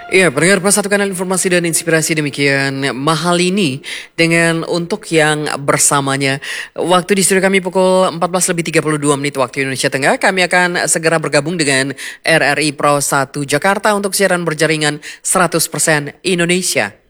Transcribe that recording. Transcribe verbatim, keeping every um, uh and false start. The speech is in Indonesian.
Iya, pendengar pas satu kanal informasi dan inspirasi demikian mahal ini dengan untuk yang bersamanya. Waktu di studio kami pukul empat belas lebih tiga puluh dua menit waktu Indonesia Tengah. Kami akan segera bergabung dengan R R I Pro satu Jakarta untuk siaran berjaringan seratus persen Indonesia.